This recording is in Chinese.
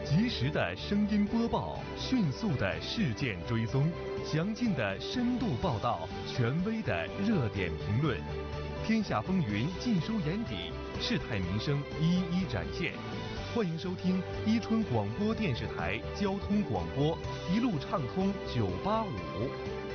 及时的声音播报，迅速的事件追踪，详尽的深度报道，权威的热点评论，天下风云尽收眼底，事态民生一一展现。欢迎收听伊春广播电视台交通广播，一路畅通985。